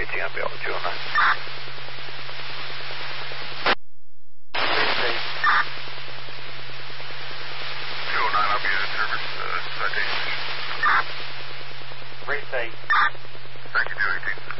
218, I'll be able to 209. I'll be in service, citation. Free state. Thank you, 218.